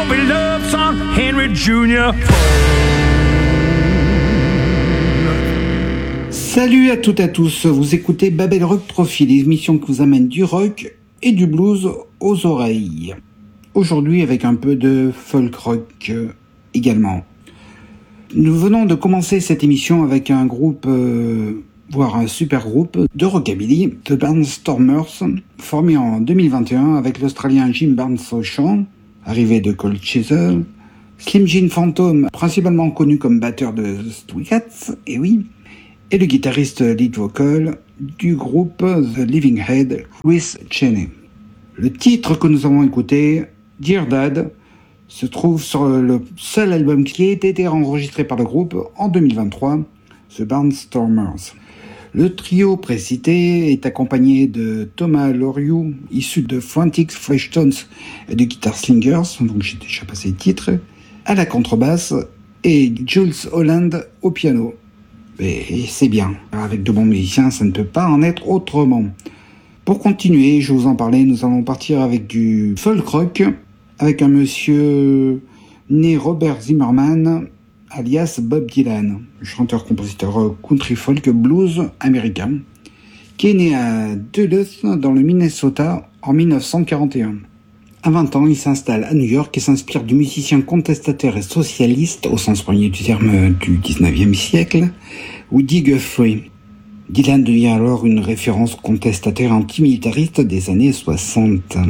beloved son, Henry Jr. Salut à toutes et à tous, vous écoutez Babel Rock Profile, l'émission qui vous amène du rock et du blues aux oreilles. Aujourd'hui avec un peu de folk rock également. Nous venons de commencer cette émission avec un groupe, voire un super groupe de rockabilly, The Barnstormers, formé en 2021 avec l'Australien Jim Barnes au chant, arrivé de Cold Chisel, Slim Jim Phantom, principalement connu comme batteur de The Stray Cats, et oui, et le guitariste lead vocal du groupe The Living Head, Chris Cheney. Le titre que nous avons écouté, Dear Dad, se trouve sur le seul album qui a été enregistré par le groupe en 2023, The Barnstormers. Le trio précité est accompagné de Thomas Loriou, issu de Frantic Fleshtones et de Guitar Slingers, donc j'ai déjà passé le titre, à la contrebasse, et Jules Holland au piano. Et c'est bien, avec de bons musiciens, ça ne peut pas en être autrement. Pour continuer, je vous en parlais, nous allons partir avec du folk rock, avec un monsieur né Robert Zimmerman, alias Bob Dylan, chanteur-compositeur country folk blues américain, qui est né à Duluth, dans le Minnesota, en 1941. À 20 ans, il s'installe à New York et s'inspire du musicien contestataire et socialiste, au sens premier du terme du 19e siècle, Woody Guthrie. Dylan devient alors une référence contestataire antimilitariste des années 60.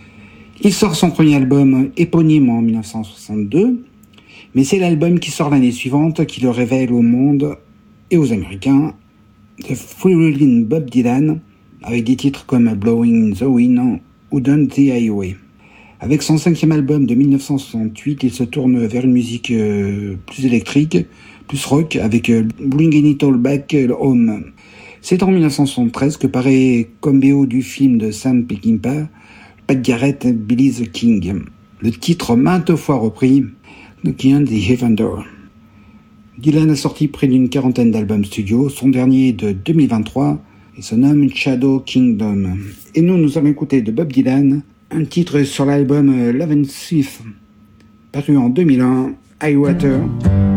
Il sort son premier album éponyme en 1962, mais c'est l'album qui sort l'année suivante qui le révèle au monde et aux Américains, The Freewheelin' Bob Dylan, avec des titres comme Blowing in the Wind ou Down the Highway. Avec son 5e album de 1968, il se tourne vers une musique plus électrique, plus rock, avec Bringing It All Back Home. C'est en 1973 que paraît comme BO du film de Sam Peckinpah, Pat Garrett, Billy the King. Le titre maintes fois repris, Knocking on the Heaven Door. Dylan a sorti près d'une quarantaine d'albums studio, son dernier de 2023 et se nomme Shadow Kingdom. Et nous allons écouter de Bob Dylan un titre sur l'album Love and Sith, paru en 2001, High Water.